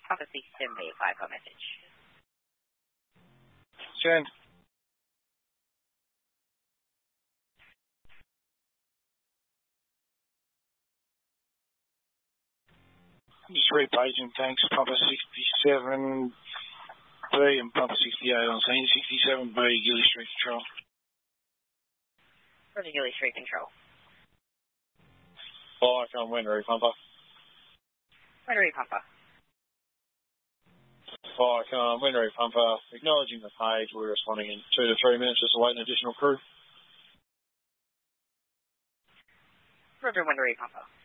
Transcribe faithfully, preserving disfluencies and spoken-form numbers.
Papa sixty-seven B, five got message. Send. Just repaging, thanks. Papa sixty-seven B and Papa sixty-eight on scene. sixty-seven B, Gilly Street Control. Roger, Gilly Street Control. Fire, come Wendouree Pumper. Wendouree Pumper. Fire, come Wendouree Pumper. Acknowledging the page, we're responding in two to three minutes, just awaiting additional crew. Roger, Wendouree Pumper.